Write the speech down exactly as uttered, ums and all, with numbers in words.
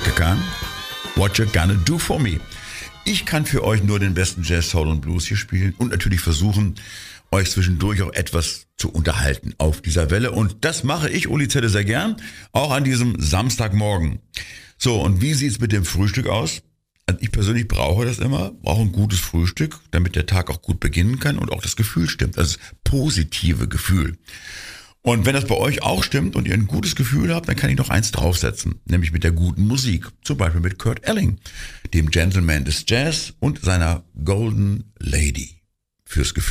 Chaka Khan, What You Gonna Do For Me. Ich kann für euch nur den besten Jazz, Soul und Blues hier spielen und natürlich versuchen, euch zwischendurch auch etwas zu unterhalten auf dieser Welle. Und das mache ich, Uli Zelle, sehr gern, auch an diesem Samstagmorgen. So, und wie sieht's mit dem Frühstück aus? Ich persönlich brauche das immer, brauche ein gutes Frühstück, damit der Tag auch gut beginnen kann und auch das Gefühl stimmt, das positive Gefühl. Und wenn das bei euch auch stimmt und ihr ein gutes Gefühl habt, dann kann ich noch eins draufsetzen, nämlich mit der guten Musik. Zum Beispiel mit Kurt Elling, dem Gentleman des Jazz und seiner Golden Lady. Fürs Gefühl.